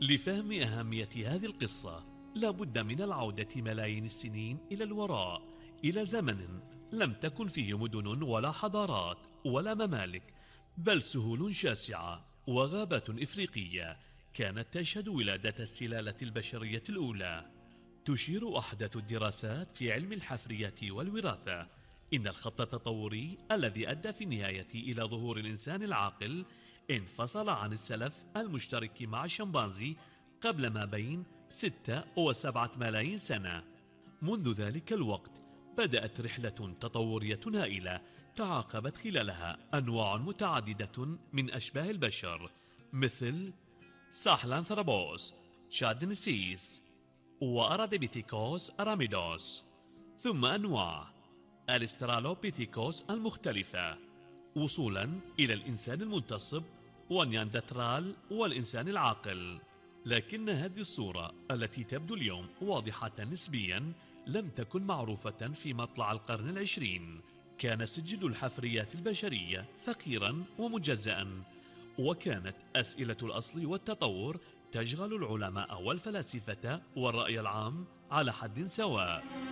لفهم أهمية هذه القصة لا بد من العودة ملايين السنين إلى الوراء، إلى زمن لم تكن فيه مدن ولا حضارات ولا ممالك، بل سهول شاسعة وغابات إفريقية كانت تشهد ولادة السلالة البشرية الأولى. تشير أحدث الدراسات في علم الحفريات والوراثة إن الخط التطوري الذي أدى في النهاية إلى ظهور الإنسان العاقل انفصل عن السلف المشترك مع الشمبانزي قبل ما بين 6 و7 ملايين سنة. منذ ذلك الوقت بدأت رحلة تطورية هائلة تعاقبت خلالها أنواع متعددة من أشباه البشر مثل ساهلانثروبوس، تشادنسيس، وأراديبيثيكوس أراميدوس، ثم أنواع السترالوبيثيكوس المختلفة، وصولا إلى الإنسان المنتصب ونياندرتال والإنسان العاقل. لكن هذه الصورة التي تبدو اليوم واضحة نسبيا لم تكن معروفة في مطلع القرن العشرين. كان سجل الحفريات البشرية فقيرا ومجزأ، وكانت أسئلة الأصل والتطور تشغل العلماء والفلاسفة والرأي العام على حد سواء.